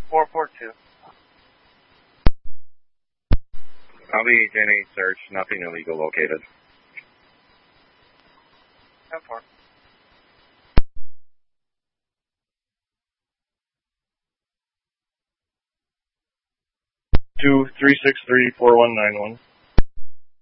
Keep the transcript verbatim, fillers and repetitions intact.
four four two. Copy, ten eight search, nothing illegal located. ten four. Two three six three four one nine one.